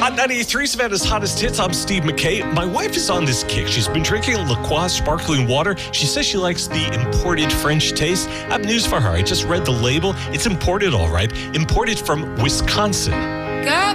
Hot 93 Savannah's hottest hits. I'm Steve McKay. My wife is on this kick. She's been drinking LaCroix sparkling water. She says she likes the imported French taste. I have news for her. I just read the label. It's imported, all right. Imported from Wisconsin. Got